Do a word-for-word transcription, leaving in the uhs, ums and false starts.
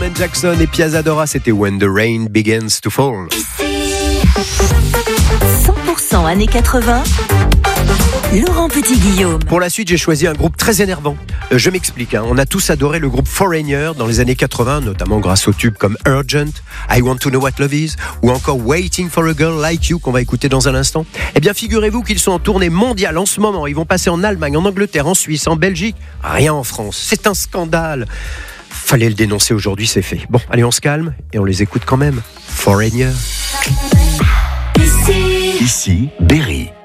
Jackson et Piazza Dora, c'était When the Rain Begins to Fall. cent pour cent années quatre-vingts, Laurent Petit-Guillaume. Pour la suite, j'ai choisi un groupe très énervant. Euh, je m'explique, hein. On a tous adoré le groupe Foreigner dans les années quatre-vingts, notamment grâce aux tubes comme Urgent, I Want to Know What Love Is, ou encore Waiting for a Girl Like You, qu'on va écouter dans un instant. Eh bien, figurez-vous qu'ils sont en tournée mondiale en ce moment. Ils vont passer en Allemagne, en Angleterre, en Suisse, en Belgique. Rien en France. C'est un scandale. Fallait le dénoncer aujourd'hui, c'est fait. Bon, allez, on se calme et on les écoute quand même. Foreigner. Ici, Berry.